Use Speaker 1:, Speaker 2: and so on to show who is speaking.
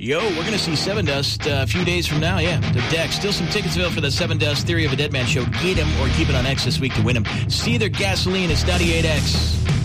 Speaker 1: Yo, we're going to see Seven Dust a few days from now. Yeah, the deck. Still some tickets available for the Seven Dust Theory of a Dead Man show. Get them or keep it on X this week to win them. See their Gasoline. It's 98X.